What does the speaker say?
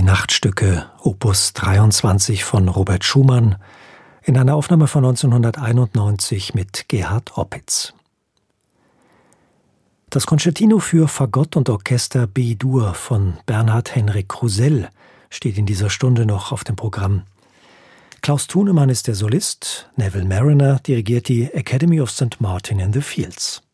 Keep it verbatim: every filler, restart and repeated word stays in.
Nachtstücke Opus dreiundzwanzig von Robert Schumann in einer Aufnahme von neunzehnhunderteinundneunzig mit Gerhard Opitz. Das Concertino für Fagott und Orchester B-Dur von Bernhard Henrik Krusell steht in dieser Stunde noch auf dem Programm. Klaus Thunemann ist der Solist, Neville Marriner dirigiert die Academy of Saint Martin in the Fields.